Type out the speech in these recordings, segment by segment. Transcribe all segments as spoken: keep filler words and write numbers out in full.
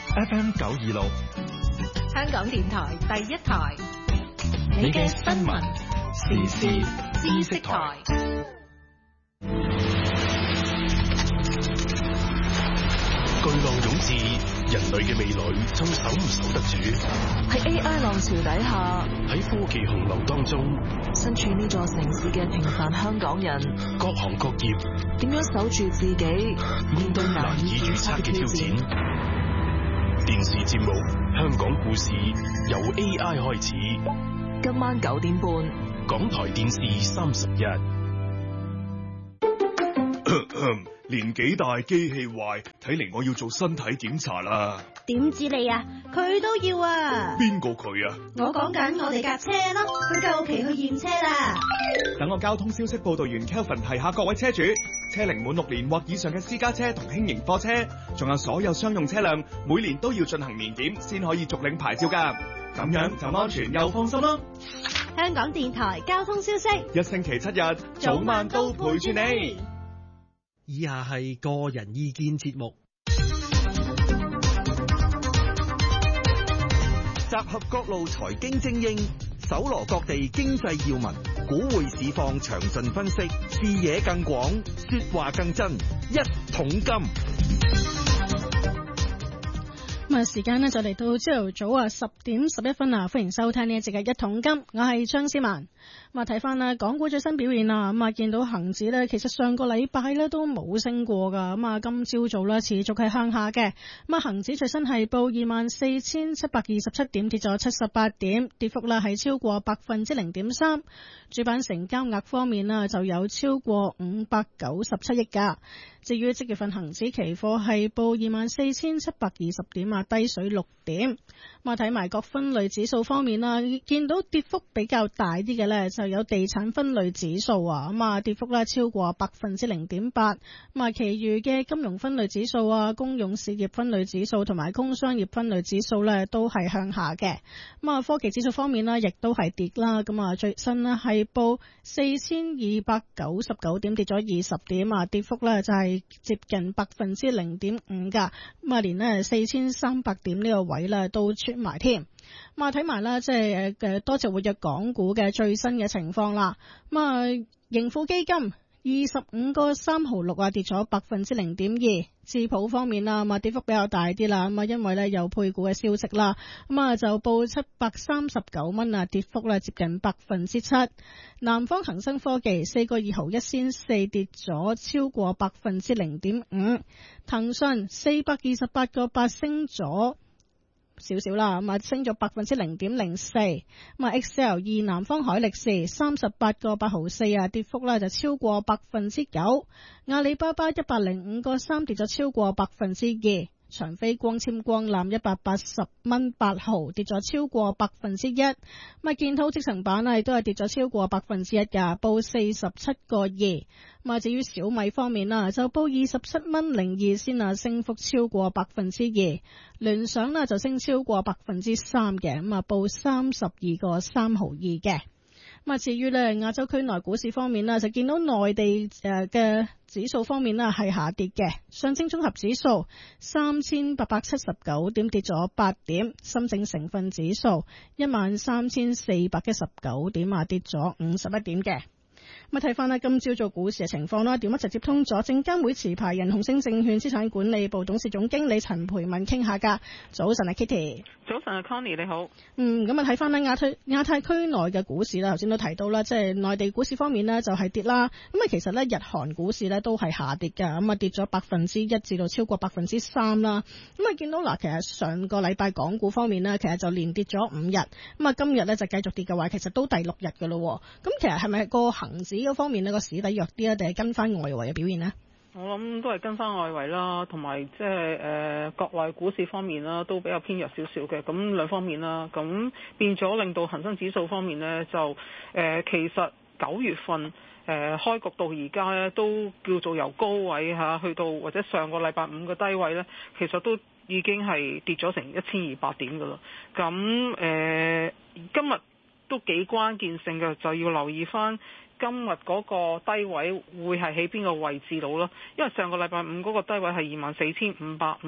F M 九二六， 香港電台第一台， 你嘅新聞時事知識台。 巨浪湧至，人類嘅未來仲守唔守得住？ 喺 A I 浪潮底下， 喺科技洪流當中， 身處呢座城市嘅平凡香港人， 各行各業點樣守住自己，面對難以預測嘅挑戰？ 電視節目《香港故事》由 A I 開始， 今晚九點半， 港台電視三十一。年紀大機器壞，睇嚟我要做身體檢查啦。 點知你啊？佢都要啊！ 邊個佢啊？ 我講緊我哋架車咯，佢夠期去驗車啦。 等我交通消息報道員 Kelvin 提下各位車主，車齡滿六年或以上嘅私家車同輕型貨車，仲有所有商用車輛，每年都要進行年檢先可以續領牌照㗎。咁樣就安全又放心啦。 香港電台交通消息， 一星期七日早晚都陪住你。 以下係個人意見節目， 集合各路財經精英，搜羅各地經濟要聞，股匯市況詳盡分析，視野更廣，說話更真，一桶金。 咁啊，時間呢就嚟到朝頭早啊十點十一分啊，歡迎收聽呢一節嘅一桶金，我係張思文。咁啊，睇翻啦，港股最新表現啊，咁啊，見到恒指呢，其實上個禮拜呢都冇升過噶，咁啊，今朝早呢持續係向下嘅。咁啊，恒指最新係報二萬四千七百二十七點，跌咗七十八點，跌幅呢係超過百分之零點三。主板成交額方面呢，就有超過五百九十七億噶。至於即月份恒指期貨係報二萬四千七百二十點啊，低水六點。咁啊，睇埋各分類指數方面啦，見到跌幅比較大啲嘅呢，就有地產分類指數啊，咁啊跌幅呢超過百分之零點八。咁啊，其餘嘅金融分類指數啊、公用事業分類指數同埋工商業分類指數呢都係向下嘅。咁啊，科技指數方面呢亦都係跌啦。咁啊，最新呢係報四千二百九十九點，跌咗二十點啊，跌幅呢就係接近百分之零點五噶。咁啊，連呢四千三百點呢個位呢都出埋添。咁啊，睇埋啦，即係誒多隻活躍港股嘅最新嘅情況啦。咁啊，盈富基金二十五個三毫六啊，跌咗百分之零點二。智普方面啦，咁啊跌幅比較大啲啦。咁啊，因為咧有配股嘅消息啦，咁啊就報七百三十九蚊啊，跌幅咧接近百分之七。南方恒生科技四個二毫一仙四，跌咗超過百分之零點五。騰訊四百二十八個八升咗少少啦，咁啊升咗百分之零點零四。咁啊 X L 二南方海力士三十八個八毫四啊，跌幅咧就超過百分之九。阿里巴巴一百零五個三跌咗超過百分之二。長飛光纖光纜一百八十蚊八毫，跌咗超過百分之一。咁啊，建滔積層板啊，都係跌咗超過百分之一噶，報四十七個二。咁啊，至於小米方面啦，就報二十七蚊零二先啊，升幅超過百分之二。聯想呢就升超過百分之三嘅，咁啊報三十二個三毫二嘅。咁啊，至於咧亞洲區內股市方面啦，就見到內地誒嘅指數方面啦係下跌嘅，上證綜合指數三千八百七十九點跌咗八點，深證成分指數一萬三千四百一十九點啊跌咗五十一點嘅。咁啊，睇翻呢今朝做股市嘅情況啦，電話直接通咗證監會持牌人紅星證券資產管理部董事總經理陳培敏傾下噶。早晨啊 Kitty， 早晨啊 Connie 你好。 嗯，咁啊睇翻呢亞太亞太區內嘅股市啦，頭先都提到啦，即係內地股市方面呢就係跌啦。咁啊，其實呢日韓股市呢都係下跌噶，咁啊跌咗百分之一至到超過百分之三啦。咁啊見到嗱，其實上個禮拜港股方面呢，其實就連跌咗五日，咁啊今日呢就繼續跌嘅話，其實都第六日噶咯。咁其實係咪個恒指嗰方面呢個市底弱啲啊，定係跟翻外圍嘅表現呢？ 我諗都係跟翻外圍啦，同埋即係誒國內股市方面啦，都比較偏弱少少嘅。咁兩方面啦，咁變咗令到恒生指數方面呢，就誒、呃、其實九月份誒、呃、開局到而家咧，都叫做由高位嚇去到或者上個禮拜五嘅低位咧，其實都已經係跌咗成一千二百點噶啦。咁誒、呃、今日都幾關鍵性嘅，就要留意翻今日嗰個低位會係喺邊個位置度咯。因為上個禮拜五嗰個低位係二萬四千五百五十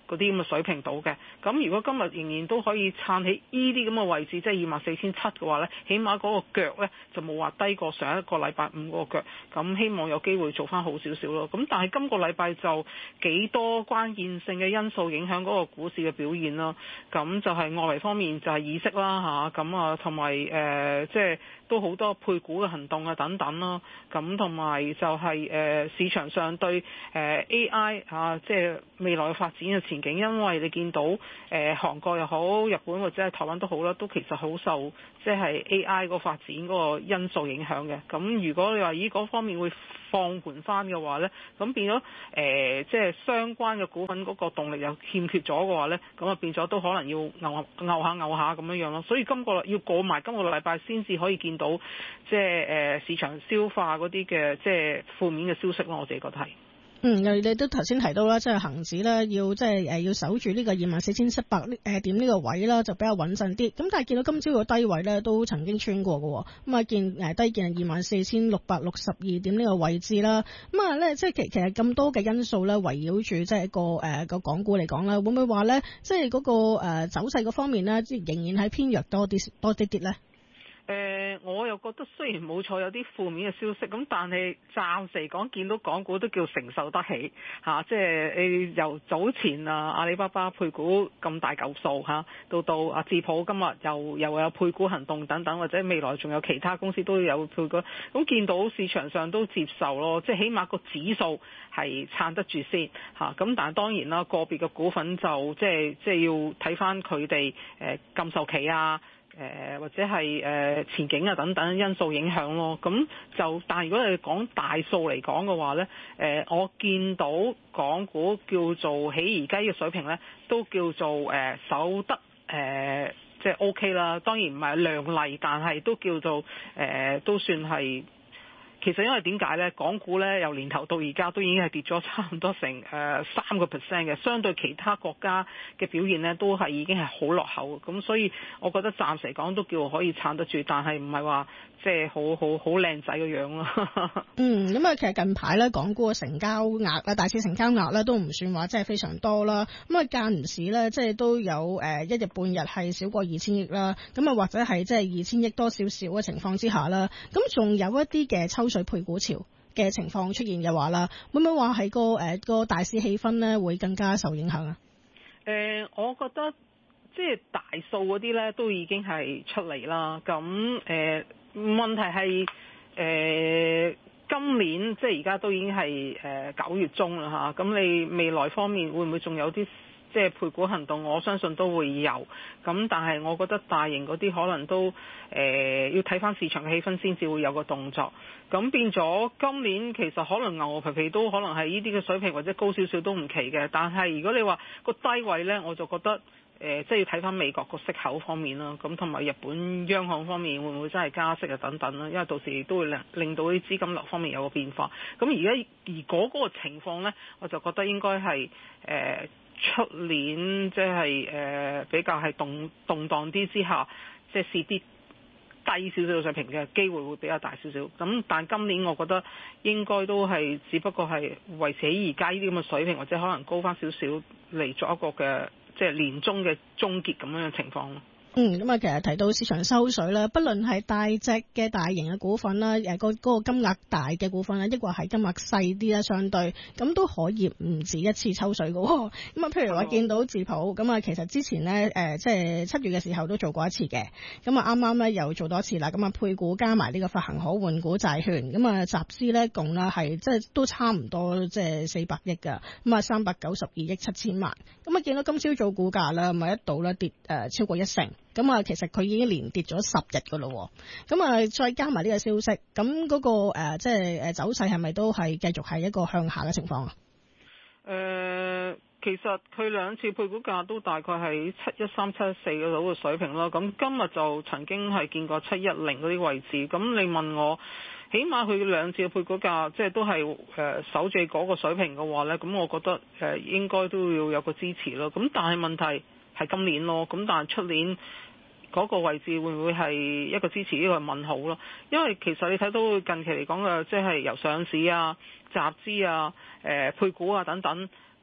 嗰啲咁嘅水平到嘅。咁如果今日仍然都可以撐起呢啲咁嘅位置，即係二萬四千七嘅話咧，起碼嗰個腳咧就冇話低過上一個禮拜五嗰個腳。咁希望有機會做翻好少少咯。咁但係今個禮拜就幾多關鍵性嘅因素影響嗰個股市嘅表現啦。咁就係外圍方面就係議息啦嚇，咁啊同埋誒即係都好多配股嘅行動啊等等啦。咁同埋就係、是、誒、呃、市場上對誒、呃、A I 啊即係未來嘅發展嘅前景，因為你見到誒、呃、韓國又好、日本或者係台灣都好啦，都其實好受即係 A I 個發展嗰個因素影響嘅。咁如果你話依嗰方面會放緩翻嘅話咧，咁變咗誒、呃、即係相關嘅股份嗰個動力又欠缺咗嘅話咧，咁啊變咗都可能要牛牛下牛下咁樣樣咯。所以今個要過埋今個禮拜先至可以見到即係誒、呃、市場消化嗰啲嘅即係負面嘅消息咯。我自己覺得係。 嗯，你都頭先提到啦，即係恒指咧，要即係誒要守住呢個二萬四千七百誒點呢個位啦，就比較穩陣啲。咁但係見到今朝個低位咧，都曾經穿過嘅，咁啊見誒低見二萬四千六百六十二點呢個位置啦。咁啊咧，即係其其實咁多嘅因素咧，圍繞住即係個誒個港股嚟講咧，會唔會話咧，即係嗰個誒走勢嗰方面咧，即係仍然係偏弱多啲多啲啲咧？ 誒、呃，我又覺得雖然冇錯有啲負面嘅消息，咁但係暫時嚟講見到港股都叫承受得起嚇、啊，即係誒由早前啊阿里巴巴配股咁大嚿數嚇，到到阿智普今日又又有配股行動等等，或者未來仲有其他公司都有配股，咁見到市場上都接受咯，即係起碼個指數係撐得住先嚇。咁、啊、但係當然啦，個別嘅股份就即係即係要睇翻佢哋誒禁售期啊。誒、呃、或者係誒、呃、前景啊等等因素影響咯，咁就但係如果你講大數嚟講嘅話咧，誒、呃、我見到港股叫做起而家嘅水平咧，都叫做誒、呃、守得誒即係 OK 啦。當然唔係亮麗，但係都叫做誒、呃、都算係。其實因為點解咧？港股咧由年頭到而家都已經係跌咗差唔多成誒三個 percent 嘅，相對其他國家嘅表現咧都係已經係好落後。咁所以我覺得暫時嚟講都叫可以撐得住，但係唔係話即係好好好靚仔嘅樣咯。 嗯，咁啊，其實近排咧港股嘅成交額啦，大市成交額咧都唔算話即係非常多啦。咁啊間唔時咧即係都有誒一日半日係少過二千億啦。咁啊或者係即係二千億多少少嘅情況之下啦，咁仲有一啲嘅抽水配股潮嘅情況出現嘅話啦，會唔會話係個誒個大市氣氛咧會更加受影響啊？ 誒、呃，我覺得即係大數嗰啲咧都已經係出嚟啦。咁誒、呃、問題係誒、呃、今年即係而家都已經係誒九月中啦嚇。咁你未來方面會唔會仲有啲？即係配股行動，我相信都會有。咁但係我覺得大型嗰啲可能都誒、呃、要睇翻市場嘅氣氛先至會有個動作。咁變咗今年其實可能牛牛皮皮都可能係呢啲嘅水平或者高少少都唔奇嘅。但係如果你話個低位呢，我就覺得誒、呃、即係要睇翻美國個息口方面啦。咁同埋日本央行方面會唔會真係加息啊等等啦。因為到時都會令令到啲資金流方面有個變化。咁而家而嗰個情況呢，我就覺得應該係誒。呃出年即係誒比較係動動盪啲之下，即係試啲低少少嘅水平嘅機會會比較大少少。咁但今年我覺得應該都係只不過係維持喺而家呢啲咁嘅水平，或者可能高翻少少嚟作一個嘅即係年終嘅終結咁樣嘅情況咯。 嗯，咁啊，其實提到市場收水啦，不論係大隻嘅大型嘅股份啦，誒，嗰嗰個金額大嘅股份啦，抑或係金額細啲啦，相對咁都可以唔止一次抽水嘅。咁啊，譬如話見到智普，咁啊，其實之前咧，誒，即係七月嘅時候都做過一次嘅，咁啊，啱啱咧又做多一次啦，咁啊，配股加埋呢個發行可換股債券，咁啊，集資咧共啦係即係都差唔多即係四百億噶，咁啊，三百九十二億七千萬，咁啊，見到今朝早股價啦，咪一度咧跌誒超過一成。咁啊，其實佢已經連跌咗十日噶咯，咁啊，再加埋呢個消息，咁嗰、那個誒、呃，即係誒走勢係咪都係繼續係一個向下嘅情況啊？ 誒、呃，其實佢兩次配股價都大概係七一三、七一四嗰度嘅水平啦。咁今日就曾經係見過七一零嗰啲位置。咁你問我，起碼佢兩次嘅配股價，即係都係誒守住嗰個水平嘅話咧，咁我覺得誒應該都要有個支持咯。咁但係問題係今年咯，咁但係出年嗰個位置會唔會係一個支持？呢個問號咯。因為其實你睇到近期嚟講嘅，即係由上市啊、集資啊、誒、呃、配股啊等等，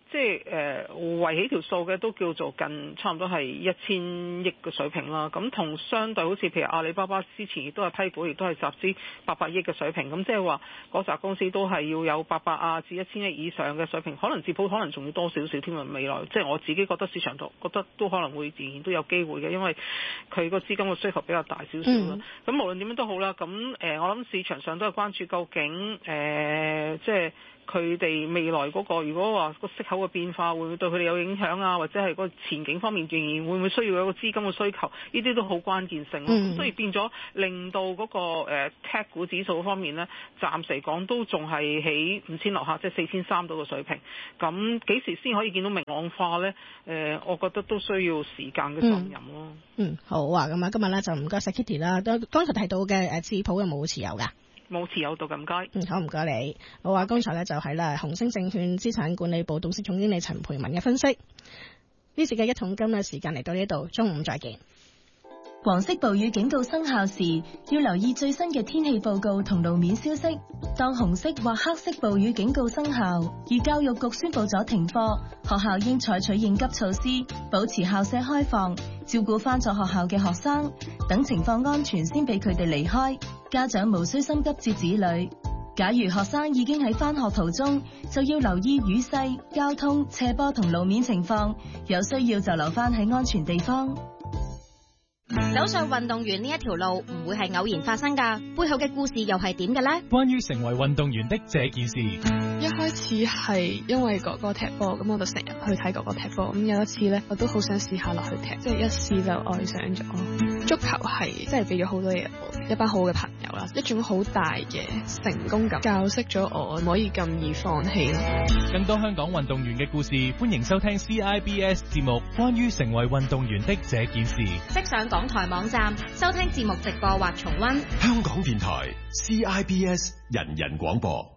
即係誒圍起條數嘅都叫做近差唔多係一千億嘅水平啦。咁同相對好似譬如阿里巴巴之前亦都係批股，亦都係集資八百億嘅水平。咁即係話嗰紮公司都係要有八百啊至一千億以上嘅水平，可能接普可能仲要多少少添啊。未來即係我自己覺得市場度覺得都可能會仍然都有機會嘅，因為佢個資金嘅需求比較大少少啦。咁、嗯、無論點樣都好啦，咁誒、呃、我諗市場上都係關注究竟誒、呃、即係。佢哋未來嗰個，如果話個息口嘅變化會唔會對佢哋有影響啊？或者係個前景方面仍然會唔會需要有一個資金嘅需求？呢啲都好關鍵性咯。咁、嗯、所以變咗令到嗰個誒 tech 股指數方面呢，暫時嚟講都仲係喺五千樓下，即係四千三度嘅水平。咁幾時先可以見到明朗化呢？誒、呃，我覺得都需要時間嘅信任咯。 嗯，好啊，咁啊，今日咧就唔該晒 Kitty 啦。都剛才提到嘅誒智普有冇持有㗎？ 冇持有到咁唔該。 嗯，好唔該你。好啊，剛才咧就係啦，紅星證券資產管理部董事總經理陳培文嘅分析。呢次嘅一桶金嘅時間嚟到呢度，中午再見。 黃色暴雨警告生效時，要留意最新嘅天氣報告同路面消息。當紅色或黑色暴雨警告生效，而教育局宣布咗停課，學校應採取應急措施，保持校舍開放，照顧返咗學校嘅學生，等情況安全先俾佢哋離開。家長無需心急接子女。假如學生已經喺返學途中，就要留意雨勢、交通、斜坡同路面情況，有需要就留返喺安全地方。 走上運動員呢一條路唔會係偶然發生㗎，背後嘅故事又係點嘅呢？ 關於成為運動員的這件事， 一開始係因為哥哥踢波，咁我就成日去睇哥哥踢波。咁有一次呢，我都好想試下落去踢，即係一試就愛上咗。足球係真係俾咗好多嘢我，一班好嘅朋友啦，一種好大嘅成功感，教識咗我唔可以咁易放棄咯。 更多香港運動員嘅故事，歡迎收聽 C I B S 節目《關於成為運動員的這件事》， 即上港台網站收聽節目直播或重溫。 香港電台 C I B S 人人廣播。